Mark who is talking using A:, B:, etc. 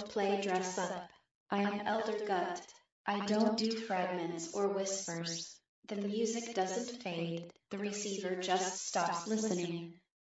A: play dress up. I'm Elder Gut. I don't do fragments or whispers. The music doesn't fade, the receiver just stops listening.